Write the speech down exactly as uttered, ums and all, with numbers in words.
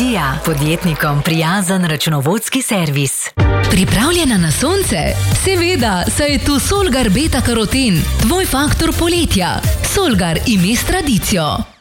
Energija, podjetnikom prijazen računovodski servis. Pripravljena na sonce? Seveda, saj je tu Solgar beta karoten, tvoj faktor poletja. Solgar ime s tradicijo.